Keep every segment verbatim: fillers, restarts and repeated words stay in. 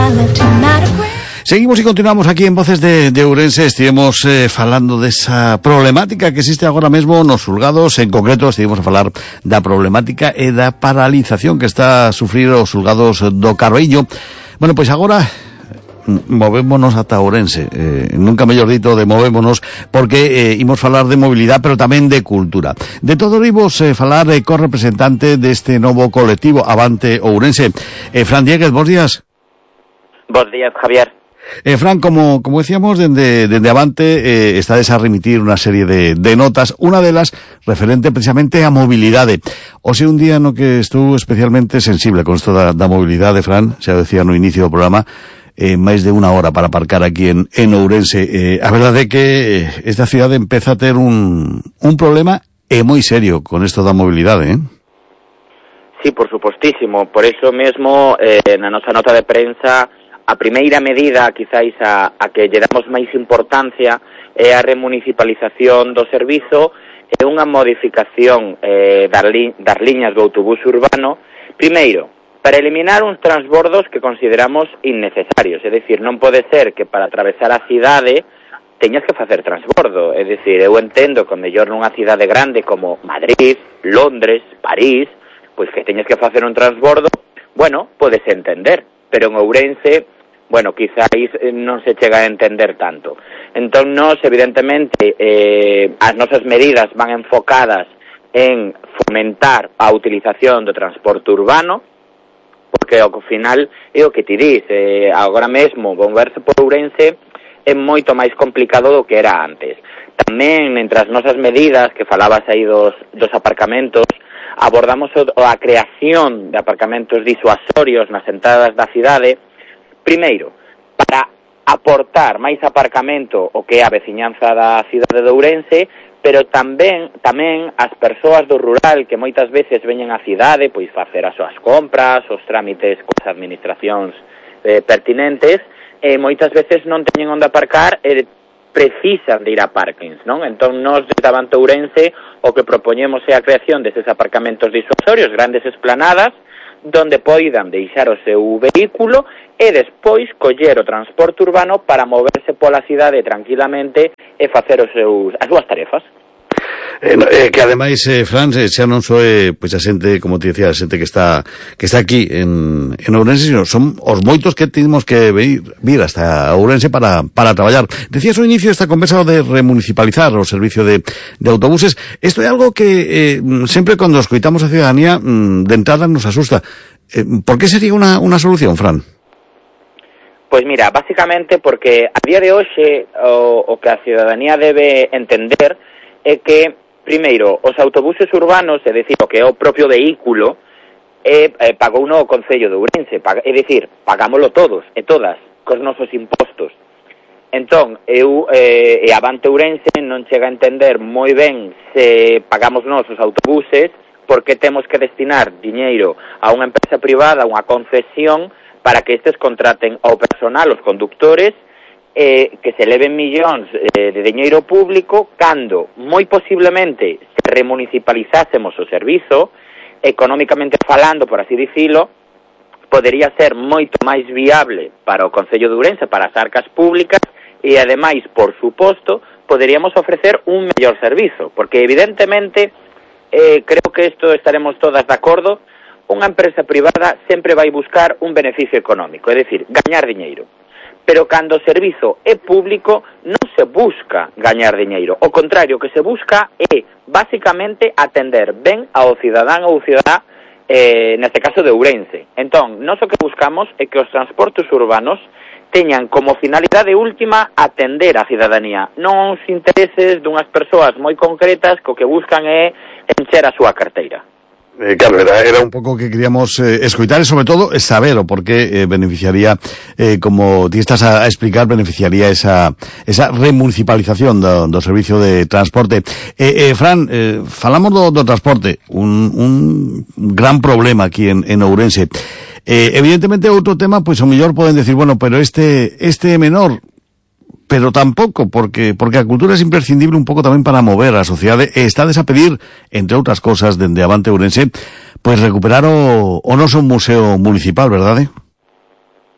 Seguimos y continuamos aquí en Voces de, de Ourense. Estivemos eh, falando desa problemática que existe agora mesmo nos xulgados. En concreto, estivemos a falar da problemática e da paralización que está a sufrir os xulgados do Carballiño. Bueno, pois agora movémonos ata Ourense, eh, nunca mellor dito de movémonos, porque eh, imos falar de mobilidade, pero tamén de cultura. De todo imos eh, falar eh, co representante deste novo colectivo Avante Ourense. Eh, Fran Dieguez, bons días. Bos días, Javier. Eh, Fran, como, como decíamos, dende, dende Avante eh, estades a remitir unha serie de, de notas, unha delas referente precisamente a mobilidade. O sea, un día no que estou especialmente sensible con isto da, da mobilidade, Fran, xa decía no inicio do programa, eh, máis de unha hora para aparcar aquí en, en Ourense. Eh, a verdade é que esta cidade empeza a ter un, un problema e moi serio con isto da mobilidade, eh? Sí, por supostísimo. Por eso mesmo, eh, na nosa nota de prensa, a primeira medida, quizáis, a, a que lle damos máis importancia é a remunicipalización do servizo e unha modificación eh, das, li, das liñas do autobús urbano, primeiro, para eliminar uns transbordos que consideramos innecesarios, é dicir, non pode ser que para atravesar a cidade teñas que facer transbordo, é dicir, eu entendo que mellor nunha cidade grande como Madrid, Londres, París, pois que teñas que facer un transbordo, bueno, podes entender, pero en Ourense, bueno, quizáis non se chega a entender tanto. Entón, nós, evidentemente, eh, as nosas medidas van enfocadas en fomentar a utilización do transporte urbano, porque ao final é o que ti dis, eh, agora mesmo moverse por Ourense é moito máis complicado do que era antes. Tamén, entre as nosas medidas, que falabas aí dos, dos aparcamentos, abordamos a creación de aparcamentos disuasorios nas entradas da cidade, primeiro, para aportar máis aparcamento o que é a veciñanza da cidade de Ourense, pero tamén tamén as persoas do rural que moitas veces veñen á cidade, pois facer as súas compras, os trámites coas administracións eh, pertinentes, e moitas veces non teñen onde aparcar e precisan de ir a parkings, non? Entón, nós desde Avante Ourense o que propoñemos é a creación deses aparcamentos disuasorios, grandes esplanadas, donde poidan deixar o seu vehículo e despois coller o transporte urbano para moverse pola cidade tranquilamente e facer os seus, as súas tarefas. Eh, eh, que ademais, eh, Fran, xa non só é pois a xente, como te decía, a xente que está que está aquí en, en Ourense, sino son os moitos que temos que vir, vir hasta Ourense para, para traballar. Decías ao inicio esta conversa de remunicipalizar o servicio de, de autobuses. Isto é algo que eh, sempre cando escoitamos a ciudadanía de entrada nos asusta. Eh, por que sería unha, unha solución, Fran? Pois mira, básicamente porque a día de hoxe o, o que a ciudadanía debe entender é que, primeiro, os autobuses urbanos, é dicir, o que é o propio vehículo, é, é, pagou no o Concello de Ourense, paga, é dicir, pagámoslo todos e todas, cos nosos impostos. Entón, eu eh, e Avante Ourense non chega a entender moi ben se pagamos nós os autobuses, porque temos que destinar diñeiro a unha empresa privada, unha concesión, para que estes contraten ao personal, os conductores, eh, que se leven millóns eh, de diñeiro público, cando, moi posiblemente, se remunicipalizásemos o servizo, económicamente falando, por así dicilo, podería ser moito máis viable para o Concello de Ourense, para as arcas públicas, e ademais, por suposto, poderíamos ofrecer un mellor servizo, porque evidentemente, eh, creo que isto estaremos todas de acordo, unha empresa privada sempre vai buscar un beneficio económico, é dicir, gañar diñeiro. Pero cando o servizo é público non se busca gañar diñeiro. O contrario, o que se busca é, basicamente, atender ben ao cidadán ou cidadá, eh, neste caso de Ourense. Entón, nós o que buscamos é que os transportes urbanos teñan como finalidade última atender a cidadanía, non os intereses dunhas persoas moi concretas que o que buscan é encher a súa carteira. Eh, claro, era, era un pouco que queríamos eh, escoitar e, sobre todo, saber o por que eh, beneficiaría, eh, como ti estás a, a explicar, beneficiaría esa, esa remunicipalización do, do servicio de transporte. Eh, eh, Fran, eh, falamos do, do transporte, un, un gran problema aquí en, en Ourense. Eh, evidentemente, outro tema, pois, o mellor poden decir, bueno, pero este, este é menor, pero tampouco, porque porque a cultura é imprescindible un pouco tamén para mover a sociedade, e estades a pedir, entre outras cosas, dende Avante Ourense, pois recuperar o, o noso museo municipal, verdade?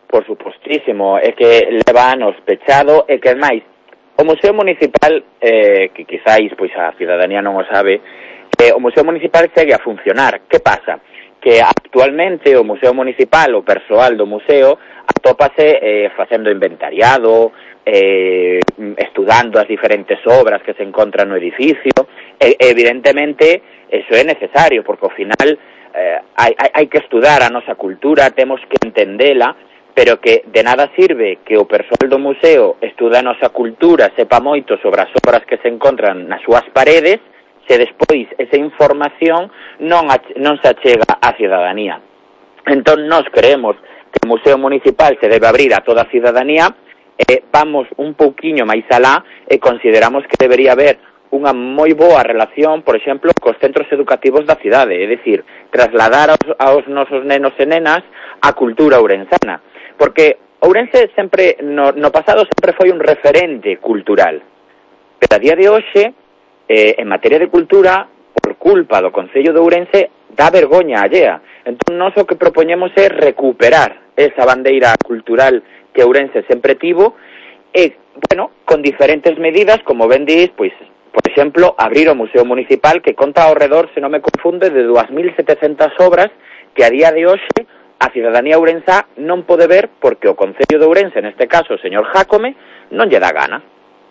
Por supostísimo, é que leva anos pechado e que, máis, o Museo Municipal, eh, que quizáis pois a cidadanía non o sabe, eh, o Museo Municipal segue a funcionar. Que pasa? Que actualmente o Museo Municipal, o persoal do museo, atópase eh, facendo inventariado, eh, estudando as diferentes obras que se encontran no edificio, e evidentemente eso é necesario, porque ao final eh, hai, hai, hai que estudar a nosa cultura, temos que entendela, pero que de nada sirve que o persoal do museo estuda a nosa cultura, sepa moito sobre as obras que se encontran nas súas paredes, se despois esa información non, non se achega á cidadanía. Entón, nós creemos que o Museo Municipal se debe abrir a toda a cidadanía, e vamos un pouquiño máis alá e consideramos que debería haber unha moi boa relación, por exemplo, cos centros educativos da cidade, é dicir, trasladar aos, aos nosos nenos e nenas a cultura ourensana. Porque Ourense sempre, no, no pasado, sempre foi un referente cultural. Pero a día de hoxe, eh, en materia de cultura, por culpa do Concello de Ourense, dá vergoña allea. Entón, nós o que propoñemos é recuperar esa bandeira cultural que Ourense sempre tivo, e, bueno, con diferentes medidas, como ben dis, pois, por exemplo, abrir o Museo Municipal, que conta ao redor, se non me confunde, de dúas mil setecentas obras que a día de hoxe a cidadanía ourensá non pode ver porque o Concello de Ourense, neste caso o señor Jácome, non lle dá gana.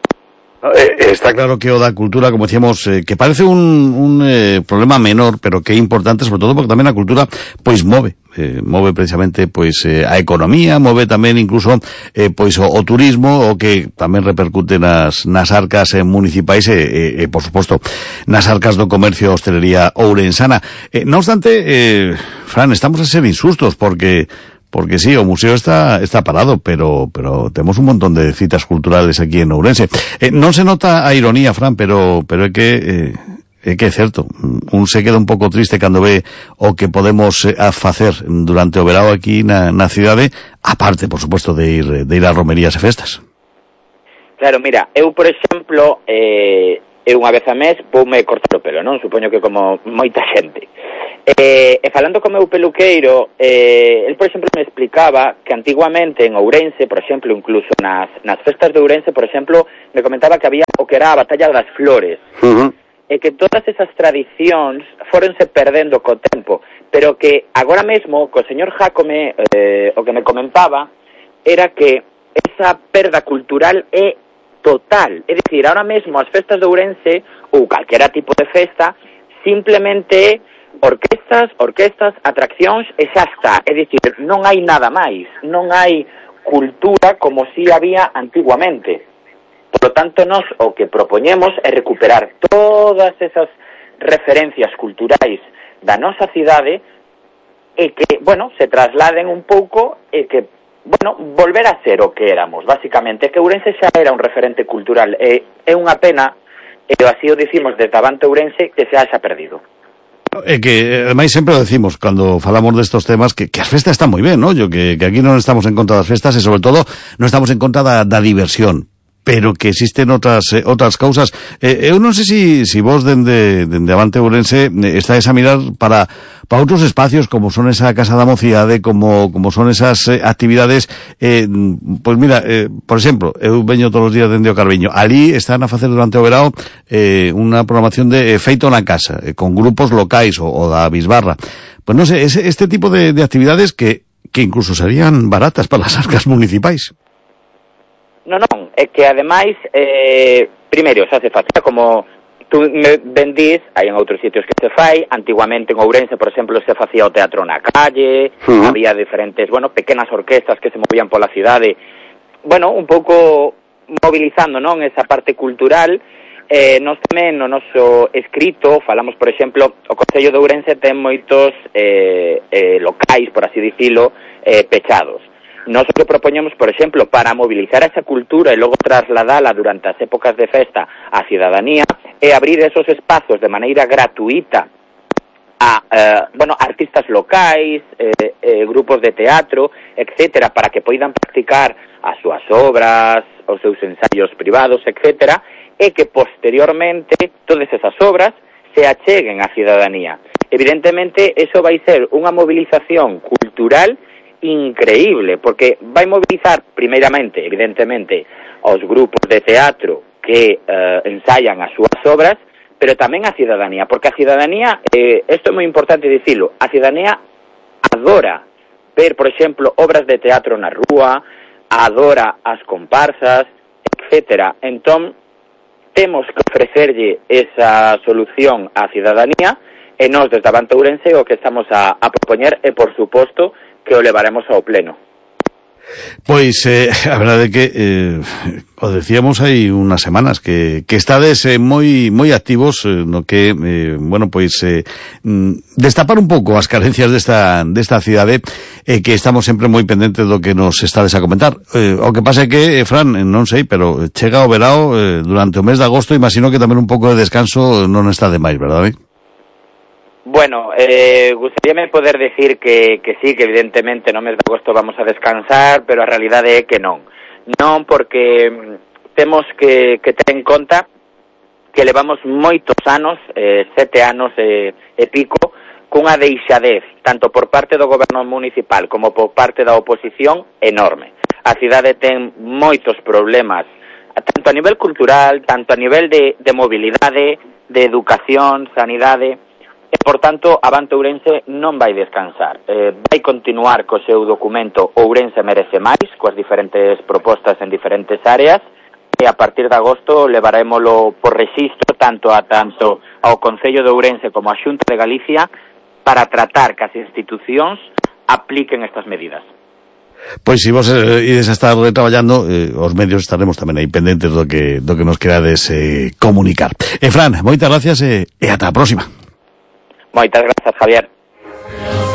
Eh, está claro que o da cultura, como decíamos, eh, que parece un, un eh, problema menor, pero que é importante, sobre todo porque tamén a cultura pois move, eh, move precisamente pois eh, a economía, move tamén incluso eh, pois o, o turismo, o que tamén repercute nas, nas arcas eh, municipais e, eh, eh, por suposto, nas arcas do comercio e hostelería ourensana. Eh, non obstante, eh, Fran, estamos a ser insustos porque Porque sí, o museo está está parado, pero pero temos un montón de citas culturales aquí en Ourense. Eh, non se nota a ironía, Fran, pero pero é que eh, é que é certo. Un se queda un pouco triste cando ve o que podemos eh, a facer durante o verao aquí na, na cidade, aparte, por suposto, de ir de ir a romerías e festas. Claro, mira, eu, por exemplo, eh, eu unha vez a mes voume cortar o pelo, non? Supoño que como moita xente. Eh, e falando co meu peluqueiro, eh, el, por exemplo, me explicaba que antiguamente en Ourense, por exemplo, incluso nas, nas festas de Ourense, por exemplo, me comentaba que había o que era a Batalla das Flores, uh-huh. e que todas esas tradicións foronse perdendo co tempo, pero que agora mesmo, co señor Jácome, eh, o que me comentaba, era que esa perda cultural é total, é dicir, ahora mesmo as festas de Ourense, ou calquera tipo de festa, simplemente orquestas, orquestas, atraccións e xa está, é dicir, non hai nada máis, non hai cultura como si había antiguamente. Por lo tanto, nós o que propoñemos é recuperar todas esas referencias culturais da nosa cidade e que, bueno, se trasladen un pouco e que, bueno, volver a ser o que éramos, basicamente, que Ourense xa era un referente cultural, e é unha pena, e así o dicimos desde Avante Ourense, que se haxa perdido. É que, ademais, sempre o decimos, cando falamos destos temas, que, que as festas están moi ben, ¿no? Yo, que, que aquí non estamos en contra das festas e, sobre todo, non estamos en contra da, da diversión, pero que existen outras eh, outras causas. Eh, eu non sei si, si vos, dende, dende Avante Ourense, eh, estáis a mirar para, para outros espacios, como son esa Casa da Mocidade, como, como son esas eh, actividades. Eh, pois mira, eh, por exemplo, eu veño todos os días dende o Carviño. Ali están a facer durante o verao eh, unha programación de eh, feito na casa, eh, con grupos locais o, o da Bisbarra. Pois non sei, ese, este tipo de, de actividades que, que incluso serían baratas para as arcas municipais. Non, non, é que ademais, eh, primeiro, xa se facía como tú me vendís, hai en outros sitios que se fai, antiguamente en Ourense, por exemplo, se facía o teatro na calle, uh-huh. había diferentes, bueno, pequenas orquestas que se movían pola cidade, bueno, un pouco mobilizando, non, esa parte cultural. Eh, nós tamén no noso escrito falamos, por exemplo, o Concello de Ourense ten moitos eh, eh, locais, por así dicilo, eh, pechados. Nós o que propoñemos, por exemplo, para mobilizar esa cultura e logo trasladala durante as épocas de festa á cidadanía, é abrir esos espazos de maneira gratuita a, eh, bueno, artistas locais, eh, eh, grupos de teatro, etcétera, para que poidan practicar as súas obras, os seus ensaios privados, etcétera, e que posteriormente todas esas obras se acheguen á cidadanía. Evidentemente, eso vai ser unha movilización cultural increíble, porque vai mobilizar, primeiramente, evidentemente, aos grupos de teatro que eh, ensaian as súas obras, pero tamén a cidadanía, porque a cidadanía, eh, isto é moi importante dicilo, a cidadanía adora ver, por exemplo, obras de teatro na rúa, adora as comparsas, etcétera. Entón, temos que ofrecerlle esa solución á cidadanía, e nós, desde Avante Ourense, o que estamos a, a propoñer é, por suposto, que o levaremos ao pleno. Pois, eh, a verdade é que, eh, o decíamos hai unhas semanas, que, que estades eh, moi moi activos eh, no que, eh, bueno, pois, eh, destapar un pouco as carencias desta, desta cidade, eh, que estamos sempre moi pendentes do que nos estades a comentar. Eh, o que pasa é que, eh, Fran, non sei, pero chega o verao eh, durante o mes de agosto, imagino que tamén un pouco de descanso non está de máis, verdade? Bueno, eh, gustaríame poder decir que, que sí, que evidentemente no mes de agosto vamos a descansar, pero a realidade é que non. Non, porque temos que, que ter en conta que levamos moitos anos, eh, sete anos e, e pico, cunha deixadez, tanto por parte do goberno municipal como por parte da oposición, enorme. A cidade ten moitos problemas, tanto a nivel cultural, tanto a nivel de, de mobilidade, de educación, sanidade. E, por tanto, Avante Ourense non vai descansar. Eh, vai continuar co seu documento Ourense merece máis, coas diferentes propostas en diferentes áreas, e a partir de agosto levarémolo por rexistro tanto a tanto ao Concello de Ourense como a Xunta de Galicia para tratar que as institucións apliquen estas medidas. Pois se vos eh, ides a estar traballando, eh, os medios estaremos tamén aí pendentes do que, do que nos querades eh, comunicar. E Fran, moitas gracias e, e ata a próxima. Moitas grazas, Javier.